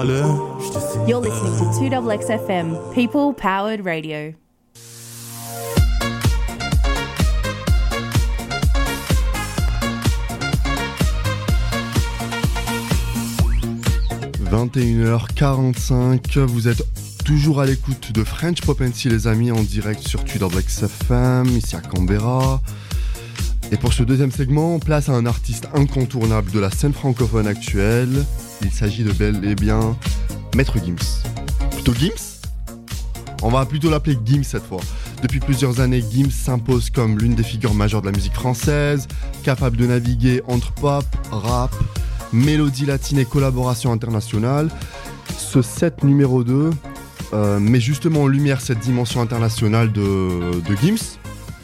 You're listening to 2XXFM, People Powered Radio. « 21h45, vous êtes toujours à l'écoute de French Pop & Tea, les amis, en direct sur TWXFM, ici à Canberra. Et pour ce deuxième segment, on place à un artiste incontournable de la scène francophone actuelle. Il s'agit de bel et bien Maître Gims. Plutôt Gims ? On va plutôt l'appeler Gims cette fois. Depuis plusieurs années, Gims s'impose comme l'une des figures majeures de la musique française, capable de naviguer entre pop, rap, mélodie latine et collaboration internationale. Ce set numéro 2 met justement en lumière cette dimension internationale de Gims.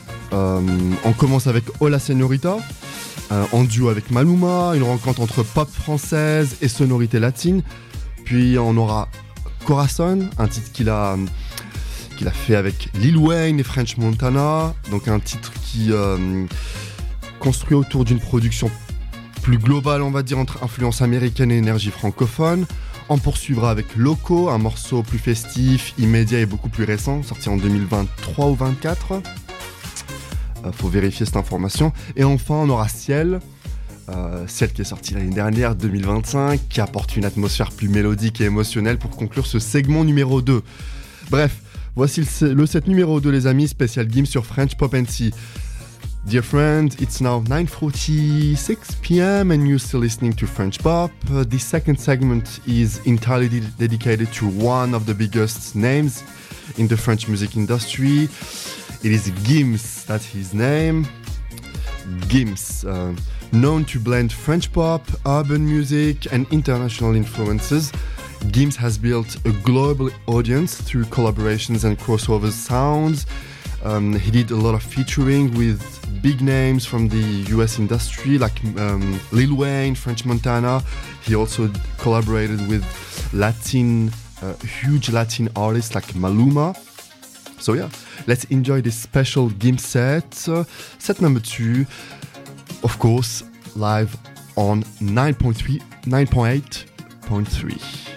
On commence avec Hola Señorita, en duo avec Maluma, une rencontre entre pop française et sonorité latine. Puis on aura Corazon, un titre qu'il a fait avec Lil Wayne et French Montana, donc un titre qui construit autour d'une production plus globale, on va dire, entre influence américaine et énergie francophone. On poursuivra avec Loco, un morceau plus festif, immédiat et beaucoup plus récent, sorti en 2023 ou 2024. Faut vérifier cette information. Et enfin, on aura Ciel, celle qui est sortie l'année dernière, 2025, qui apporte une atmosphère plus mélodique et émotionnelle pour conclure ce segment numéro 2. Bref, voici le set numéro 2, les amis, spécial Gims sur French Pop & Tea. Dear friends, it's now 9:46 p.m. and you're still listening to French Pop. The second segment is entirely dedicated to one of the biggest names in the French music industry. It is Gims, that's his name. Gims, known to blend French pop, urban music and international influences, Gims has built a global audience through collaborations and crossover sounds. He did a lot of featuring with big names from the US industry like Lil Wayne, French Montana. He also collaborated with huge Latin artists like Maluma. So yeah, let's enjoy this special Gims set. Set number 2, of course, live on 9.8.3.